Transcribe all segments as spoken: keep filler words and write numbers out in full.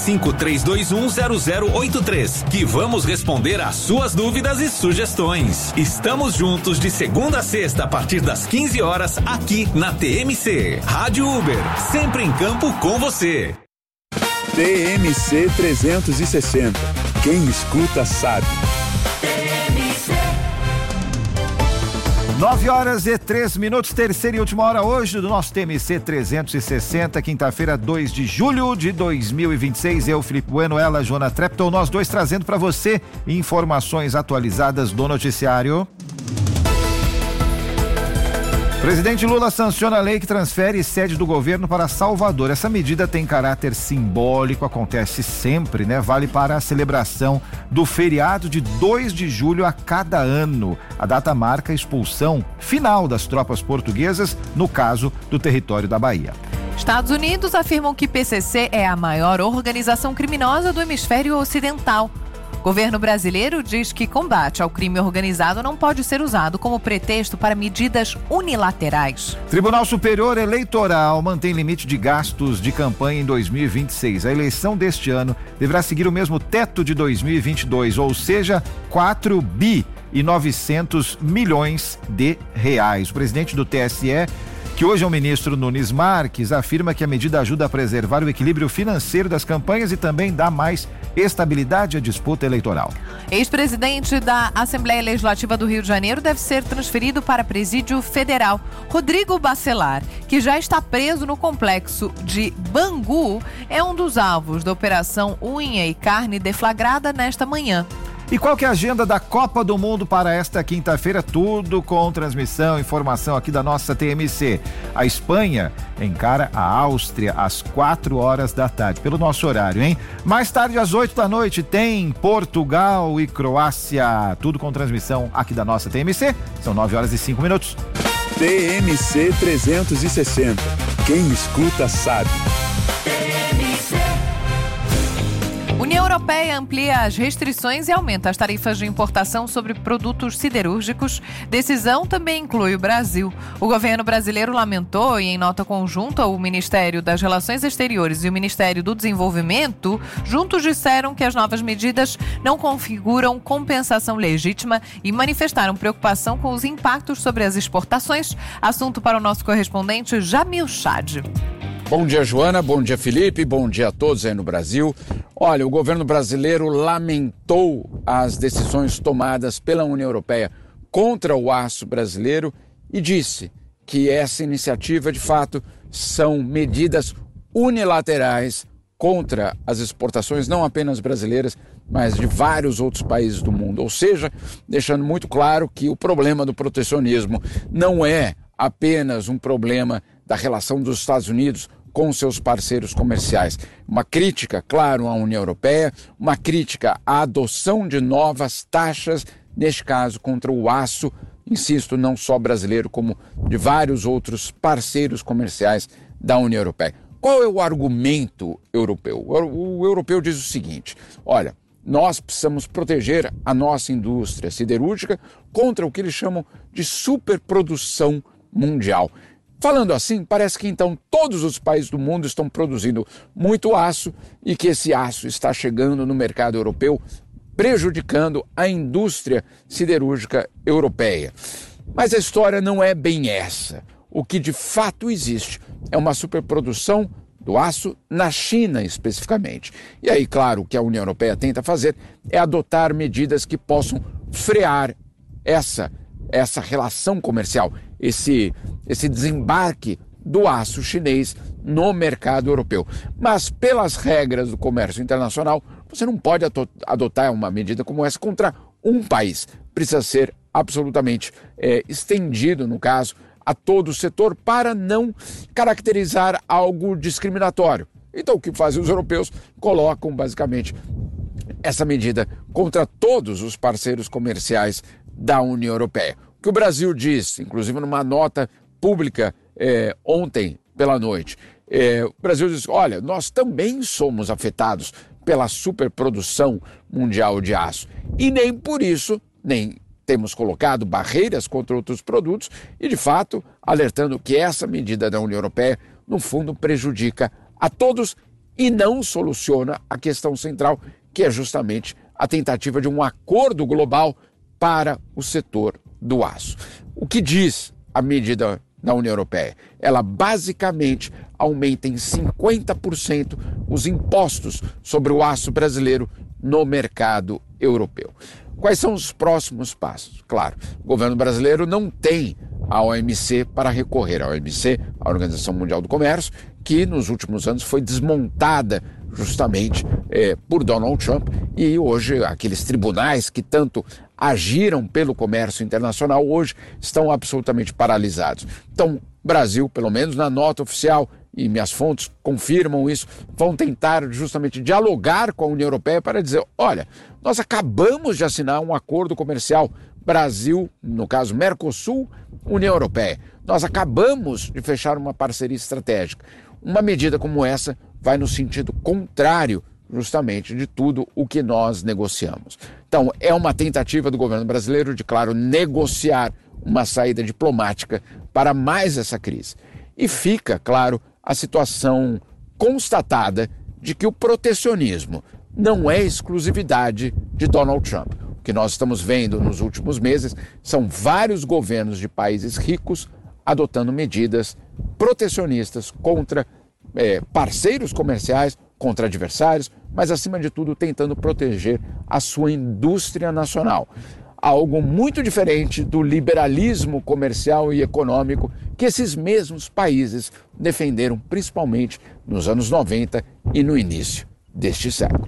cinco três dois um zero zero oito três, que vamos responder às suas dúvidas e sugestões. Estamos juntos de segunda a sexta a partir das quinze horas aqui na T M C. Rádio Uber, sempre em campo com você. T M C trezentos e sessenta. Quem escuta sabe. Nove horas e três minutos, terceira e última hora hoje do nosso T M C trezentos e sessenta, quinta-feira, dois de julho de dois mil e vinte e seis. Eu, Felipe Bueno, ela, Joana Treptow, nós dois trazendo para você informações atualizadas do noticiário. Presidente Lula sanciona a lei que transfere sede do governo para Salvador. Essa medida tem caráter simbólico, acontece sempre, né? Vale para a celebração do feriado de dois de julho a cada ano. A data marca a expulsão final das tropas portuguesas, no caso do território da Bahia. Estados Unidos afirmam que P C C é a maior organização criminosa do hemisfério ocidental. O governo brasileiro diz que combate ao crime organizado não pode ser usado como pretexto para medidas unilaterais. Tribunal Superior Eleitoral mantém limite de gastos de campanha em dois mil e vinte e seis. A eleição deste ano deverá seguir o mesmo teto de dois mil e vinte e dois, ou seja, quatro bi e novecentos milhões de reais. O presidente do T S E, que hoje é o ministro Nunes Marques, afirma que a medida ajuda a preservar o equilíbrio financeiro das campanhas e também dá mais estabilidade à disputa eleitoral. Ex-presidente da Assembleia Legislativa do Rio de Janeiro deve ser transferido para presídio federal. Rodrigo Bacelar, que já está preso no complexo de Bangu, é um dos alvos da Operação Unha e Carne deflagrada nesta manhã. E qual que é a agenda da Copa do Mundo para esta quinta-feira? Tudo com transmissão, informação aqui da nossa T M C. A Espanha encara a Áustria às quatro horas da tarde, pelo nosso horário, hein? Mais tarde, às oito da noite, tem Portugal e Croácia. Tudo com transmissão aqui da nossa T M C. São nove horas e cinco minutos. T M C trezentos e sessenta. Quem escuta sabe. União Europeia amplia as restrições e aumenta as tarifas de importação sobre produtos siderúrgicos. Decisão também inclui o Brasil. O governo brasileiro lamentou e, em nota conjunta, o Ministério das Relações Exteriores e o Ministério do Desenvolvimento juntos disseram que as novas medidas não configuram compensação legítima e manifestaram preocupação com os impactos sobre as exportações. Assunto para o nosso correspondente Jamil Chad. Bom dia, Joana. Bom dia, Felipe. Bom dia a todos aí no Brasil. Olha, o governo brasileiro lamentou as decisões tomadas pela União Europeia contra o aço brasileiro e disse que essa iniciativa, de fato, são medidas unilaterais contra as exportações, não apenas brasileiras, mas de vários outros países do mundo. Ou seja, deixando muito claro que o problema do protecionismo não é apenas um problema da relação dos Estados Unidos com seus parceiros comerciais. Uma crítica, claro, à União Europeia, uma crítica à adoção de novas taxas, neste caso contra o aço, insisto, não só brasileiro, como de vários outros parceiros comerciais da União Europeia. Qual é o argumento europeu? O europeu diz o seguinte: olha, nós precisamos proteger a nossa indústria siderúrgica contra o que eles chamam de superprodução mundial. Falando assim, parece que então todos os países do mundo estão produzindo muito aço e que esse aço está chegando no mercado europeu, prejudicando a indústria siderúrgica europeia. Mas a história não é bem essa. O que de fato existe é uma superprodução do aço na China especificamente. E aí, claro, o que a União Europeia tenta fazer é adotar medidas que possam frear essa, essa relação comercial, esse, esse desembarque do aço chinês no mercado europeu. Mas pelas regras do comércio internacional, você não pode adotar uma medida como essa contra um país. Precisa ser absolutamente é, estendido, no caso, a todo o setor para não caracterizar algo discriminatório. Então, o que fazem os europeus? Colocam, basicamente, essa medida contra todos os parceiros comerciais da União Europeia. O que o Brasil diz, inclusive numa nota pública é, ontem pela noite, é, o Brasil diz, olha, nós também somos afetados pela superprodução mundial de aço e nem por isso, nem temos colocado barreiras contra outros produtos e, de fato, alertando que essa medida da União Europeia, no fundo, prejudica a todos e não soluciona a questão central, que é justamente a tentativa de um acordo global para o setor do aço. O que diz a medida da União Europeia? Ela basicamente aumenta em cinquenta por cento os impostos sobre o aço brasileiro no mercado europeu. Quais são os próximos passos? Claro, o governo brasileiro não tem a O M C para recorrer. A O M C, a Organização Mundial do Comércio, que nos últimos anos foi desmontada justamente é, por Donald Trump, e hoje aqueles tribunais que tanto agiram pelo comércio internacional hoje estão absolutamente paralisados. Então, Brasil, pelo menos na nota oficial, e minhas fontes confirmam isso, vão tentar justamente dialogar com a União Europeia para dizer, olha, nós acabamos de assinar um acordo comercial Brasil, no caso Mercosul, União Europeia. Nós acabamos de fechar uma parceria estratégica. Uma medida como essa vai no sentido contrário justamente de tudo o que nós negociamos. Então, é uma tentativa do governo brasileiro de, claro, negociar uma saída diplomática para mais essa crise. E fica, claro, a situação constatada de que o protecionismo não é exclusividade de Donald Trump. O que nós estamos vendo nos últimos meses são vários governos de países ricos adotando medidas protecionistas contra é, parceiros comerciais, contra adversários, mas acima de tudo tentando proteger a sua indústria nacional. Algo muito diferente do liberalismo comercial e econômico que esses mesmos países defenderam principalmente nos anos noventa e no início deste século.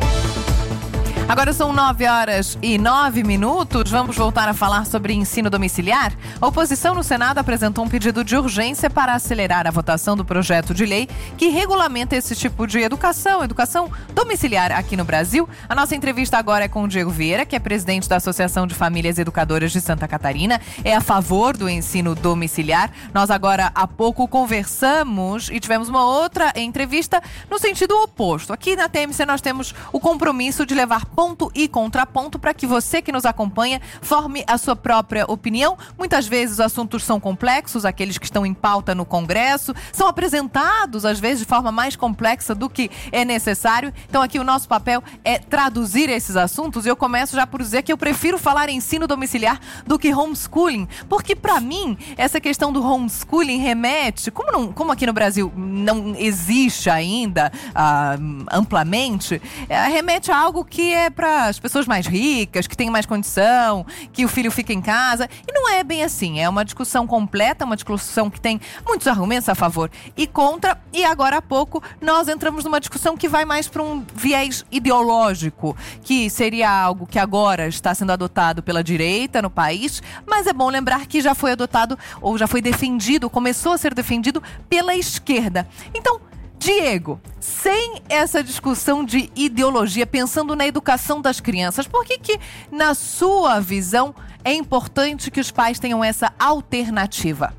Agora são nove horas e nove minutos. Vamos voltar a falar sobre ensino domiciliar. A oposição no Senado apresentou um pedido de urgência para acelerar a votação do projeto de lei que regulamenta esse tipo de educação, educação domiciliar aqui no Brasil. A nossa entrevista agora é com o Diego Vieira, que é presidente da Associação de Famílias Educadoras de Santa Catarina. É a favor do ensino domiciliar. Nós agora há pouco conversamos e tivemos uma outra entrevista no sentido oposto. Aqui na T M C nós temos o compromisso de levar ponto e contraponto para que você que nos acompanha forme a sua própria opinião. Muitas vezes os assuntos são complexos, aqueles que estão em pauta no Congresso, são apresentados às vezes de forma mais complexa do que é necessário. Então aqui o nosso papel é traduzir esses assuntos, e eu começo já por dizer que eu prefiro falar em ensino domiciliar do que homeschooling, porque para mim essa questão do homeschooling remete, como, não, como aqui no Brasil não existe ainda ah, amplamente, é, remete a algo que é para as pessoas mais ricas, que têm mais condição, que o filho fica em casa. E não é bem assim. É uma discussão completa, uma discussão que tem muitos argumentos a favor e contra. E agora há pouco nós entramos numa discussão que vai mais para um viés ideológico, que seria algo que agora está sendo adotado pela direita no país, mas é bom lembrar que já foi adotado ou já foi defendido, começou a ser defendido pela esquerda. Então, Diego, sem essa discussão de ideologia, pensando na educação das crianças, por que que, na sua visão, é importante que os pais tenham essa alternativa?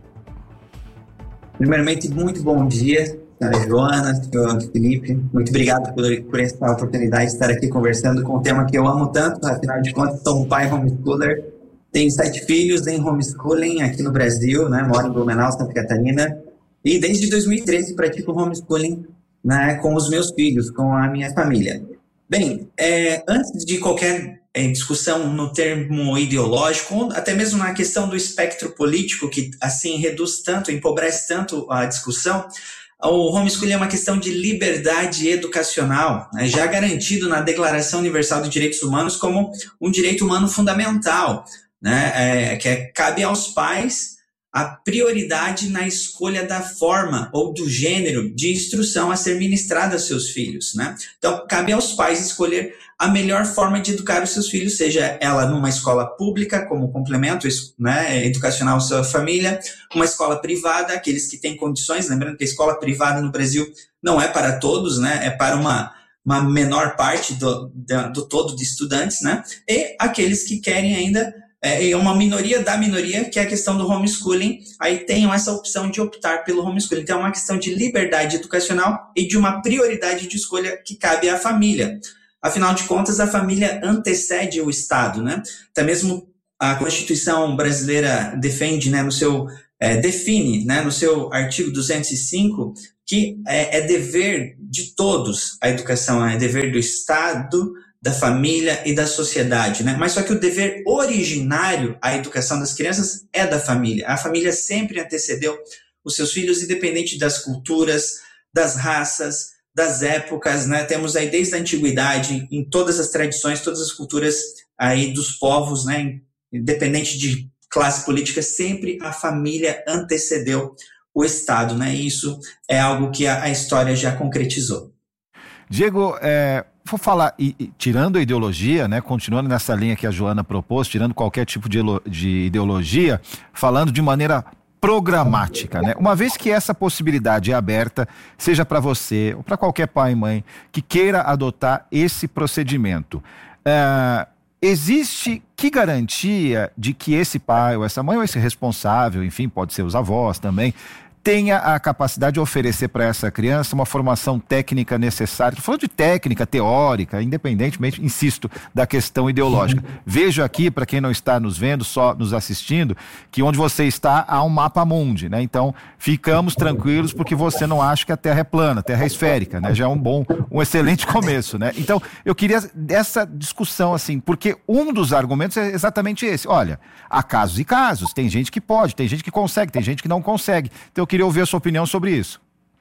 Primeiramente, muito bom dia, senhora Joana, senhor Felipe. Muito obrigado por, por essa oportunidade de estar aqui conversando com um tema que eu amo tanto. Afinal de contas, sou um pai homeschooler. Tenho sete filhos em homeschooling aqui no Brasil, né? Moro em Blumenau, Santa Catarina. E desde dois mil e treze pratico homeschooling, né, com os meus filhos, com a minha família. Bem, é, antes de qualquer é, discussão no termo ideológico, até mesmo na questão do espectro político, que assim reduz tanto, empobrece tanto a discussão, o homeschooling é uma questão de liberdade educacional, né, já garantido na Declaração Universal dos Direitos Humanos como um direito humano fundamental, né, é, que é, cabe aos pais a prioridade na escolha da forma ou do gênero de instrução a ser ministrada aos seus filhos, né? Então, cabe aos pais escolher a melhor forma de educar os seus filhos, seja ela numa escola pública, como complemento, né, educacional à sua família, uma escola privada, aqueles que têm condições, lembrando que a escola privada no Brasil não é para todos, né? É para uma, uma menor parte do, do, do todo de estudantes, né? E aqueles que querem ainda é uma minoria da minoria, que é a questão do homeschooling, aí tenham essa opção de optar pelo homeschooling. Então é uma questão de liberdade educacional e de uma prioridade de escolha que cabe à família. Afinal de contas, a família antecede o Estado, né? Até mesmo a Constituição brasileira defende, né, no seu, é, define, né, no seu artigo duzentos e cinco, que é, é dever de todos a educação, é dever do Estado, da família e da sociedade, né? Mas só que o dever originário à educação das crianças é da família. A família sempre antecedeu os seus filhos, independente das culturas, das raças, das épocas, né? Temos aí desde a antiguidade, em todas as tradições, todas as culturas aí dos povos, né? Independente de classe política, sempre a família antecedeu o Estado, né? E isso é algo que a, a história já concretizou. Diego, é, vou falar, e, e, tirando a ideologia, né? Continuando nessa linha que a Joana propôs, tirando qualquer tipo de, de ideologia, falando de maneira programática, né? Uma vez que essa possibilidade é aberta, seja para você ou para qualquer pai e mãe que queira adotar esse procedimento, é, existe que garantia de que esse pai ou essa mãe ou esse responsável, enfim, pode ser os avós também, tenha a capacidade de oferecer para essa criança uma formação técnica necessária? Estou falando de técnica, teórica, independentemente, insisto, da questão ideológica. Vejo aqui, para quem não está nos vendo, só nos assistindo, que onde você está há um mapa mundi, né? Então, ficamos tranquilos porque você não acha que a Terra é plana, a Terra é esférica, né? Já é um bom, um excelente começo, né? Então, eu queria essa discussão, assim, porque um dos argumentos é exatamente esse. Olha, há casos e casos, tem gente que pode, tem gente que consegue, tem gente que não consegue. Então, eu queria ouvir a sua opinião sobre isso.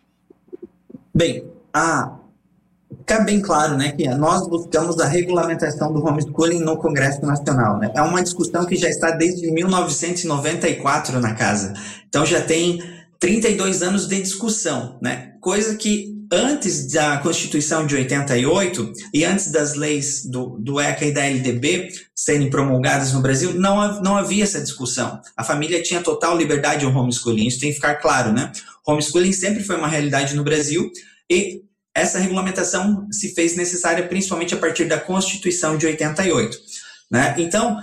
Bem, a, fica bem claro, né, que nós buscamos a regulamentação do homeschooling no Congresso Nacional, né? É uma discussão que já está desde mil novecentos e noventa e quatro na casa. Então já tem trinta e dois anos de discussão, né? Coisa que antes da Constituição de oitenta e oito e antes das leis do, do ECA e da L D B serem promulgadas no Brasil, não, não havia essa discussão. A família tinha total liberdade ao homeschooling, isso tem que ficar claro, né? Homeschooling sempre foi uma realidade no Brasil e essa regulamentação se fez necessária principalmente a partir da Constituição de oitenta e oito, né? Então,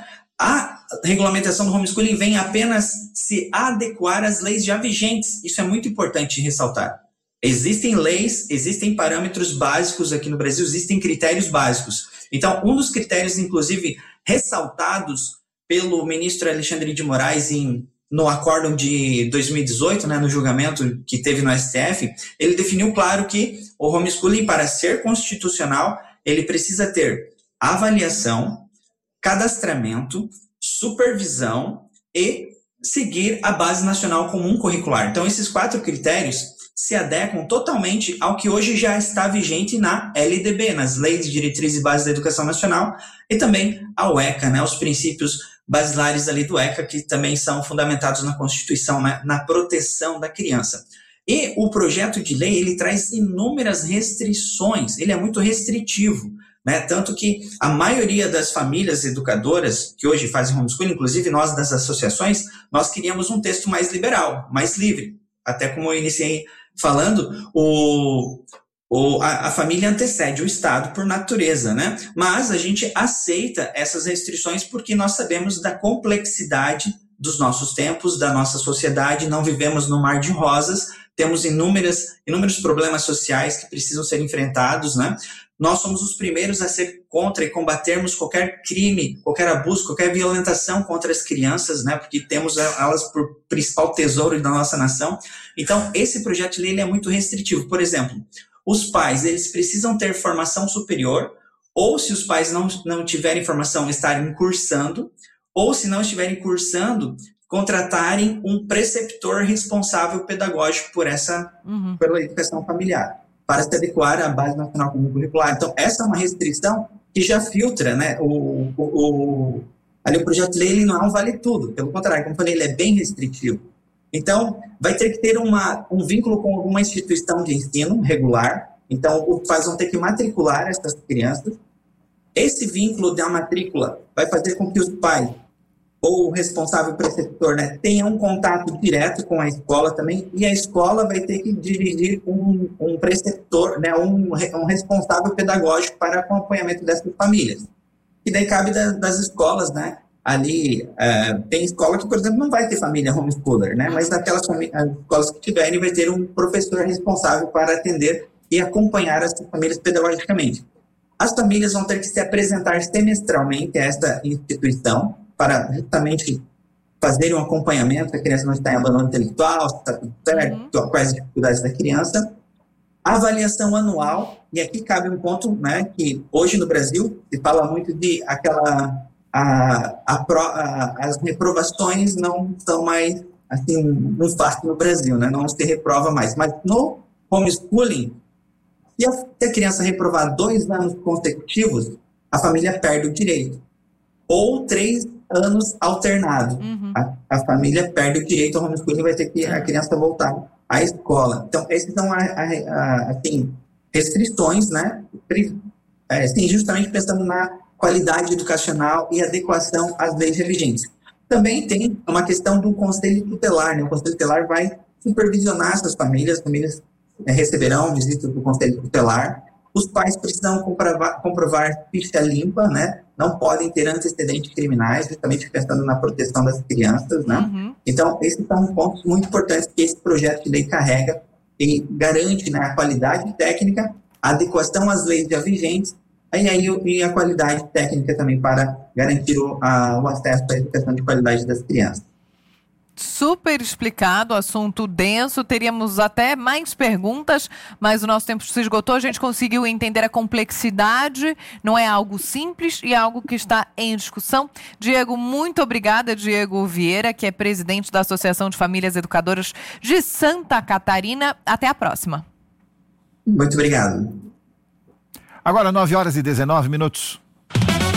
a regulamentação do homeschooling vem apenas se adequar às leis já vigentes. Isso é muito importante ressaltar. Existem leis, existem parâmetros básicos aqui no Brasil, existem critérios básicos. Então, um dos critérios, inclusive, ressaltados pelo ministro Alexandre de Moraes em, no acórdão de dois mil e dezoito, né, no julgamento que teve no S T F, ele definiu claro que o homeschooling, para ser constitucional, ele precisa ter avaliação, cadastramento, supervisão e seguir a Base Nacional Comum Curricular. Então, esses quatro critérios se adequam totalmente ao que hoje já está vigente na L D B, nas Leis de Diretrizes e Bases da Educação Nacional, e também ao ECA, né, os princípios basilares ali do ECA, que também são fundamentados na Constituição, né, na proteção da criança. E o projeto de lei, ele traz inúmeras restrições, ele é muito restritivo, né, tanto que a maioria das famílias educadoras que hoje fazem homeschooling, inclusive nós das associações, nós queríamos um texto mais liberal, mais livre. Até como eu iniciei falando, o, o, a, a família antecede o Estado por natureza, né? Mas a gente aceita essas restrições porque nós sabemos da complexidade dos nossos tempos, da nossa sociedade, não vivemos no mar de rosas, temos inúmeras, inúmeros problemas sociais que precisam ser enfrentados, né? Nós somos os primeiros a ser contra e combatermos qualquer crime, qualquer abuso, qualquer violentação contra as crianças, né? Porque temos elas por principal tesouro da nossa nação. Então, esse projeto de lei ele é muito restritivo. Por exemplo, os pais, eles precisam ter formação superior, ou se os pais não, não tiverem formação, estarem cursando, ou se não estiverem cursando, contratarem um preceptor responsável pedagógico por essa, uhum. pela educação familiar, para se adequar à Base Nacional Comum Curricular. Então, essa é uma restrição que já filtra, né? O, o, o, ali o projeto de lei ele não é um vale-tudo, pelo contrário, como eu falei, ele é bem restritivo. Então, vai ter que ter uma, um vínculo com alguma instituição de ensino regular, então os pais vão ter que matricular essas crianças. Esse vínculo da matrícula vai fazer com que os pais ou o responsável preceptor, né, tenha um contato direto com a escola também, e a escola vai ter que dirigir um, um preceptor, né, um, um responsável pedagógico para acompanhamento dessas famílias. E daí cabe da, das escolas, né, ali, uh, tem escola que, por exemplo, não vai ter família homeschooler, né, mas naquelas escolas que tiverem vai ter um professor responsável para atender e acompanhar as famílias pedagogicamente. As famílias vão ter que se apresentar semestralmente a essa instituição, para justamente fazerem um acompanhamento, se a criança não está em abandono intelectual, se está tudo certo, uhum. quais as dificuldades da criança. Avaliação anual, e aqui cabe um ponto, né, que hoje no Brasil se fala muito de aquela, a, a, a, as reprovações não são mais, assim, muito fácil no Brasil, né, não se reprova mais, mas no homeschooling, se a, se a criança reprovar dois anos consecutivos, a família perde o direito, ou três anos alternados, uhum. a, a família perde o direito ao homeschooling, vai ter que a criança voltar à escola. Então, essas são a, a, a, assim, restrições, né? É, assim, justamente pensando na qualidade educacional e adequação às leis vigentes. Também tem uma questão do conselho tutelar, né? O conselho tutelar vai supervisionar essas famílias, as famílias é, receberão visitas do conselho tutelar. Os pais precisam comprovar, comprovar ficha limpa, né? Não podem ter antecedentes criminais, justamente pensando na proteção das crianças, né? Uhum. Então, esses são pontos muito importantes que esse projeto de lei carrega e garante, né, a qualidade técnica, a adequação às leis já vigentes e, aí, e a qualidade técnica também para garantir o, a, o acesso à educação de qualidade das crianças. Super explicado, assunto denso, teríamos até mais perguntas, mas o nosso tempo se esgotou, a gente conseguiu entender a complexidade, não é algo simples e é algo que está em discussão. Diego, muito obrigada, Diego Vieira, que é presidente da Associação de Famílias Educadoras de Santa Catarina. Até a próxima. Muito obrigado. Agora nove horas e dezenove minutos.